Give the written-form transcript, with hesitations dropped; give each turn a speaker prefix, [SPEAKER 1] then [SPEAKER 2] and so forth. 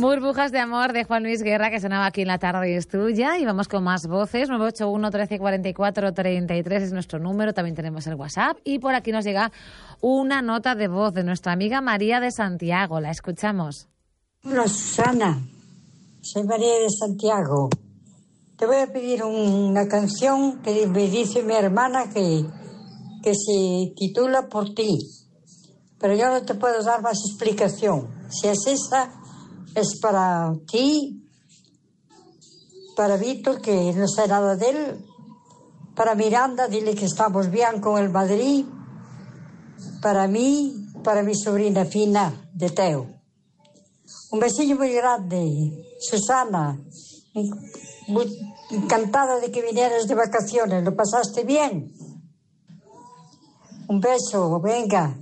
[SPEAKER 1] Burbujas de amor de Juan Luis Guerra, que sonaba aquí en La tarde es tuya. Y vamos con más voces. 981 13 44 33 es nuestro número. También tenemos el WhatsApp. Y por aquí nos llega una nota de voz de nuestra amiga María de Santiago. La escuchamos.
[SPEAKER 2] Hola, Susana. Soy María de Santiago. Te voy a pedir una canción que me dice mi hermana que se titula Por ti. Pero yo no te puedo dar más explicación. Si es esa, es para ti, para Víctor, que no sé nada de él, para Miranda, dile que estamos bien con el Madrid, para mí, para mi sobrina Fina, de Teo. Un besillo muy grande, Susana. Muy encantada de que vinieras de vacaciones. ¿Lo pasaste bien? Un beso, venga.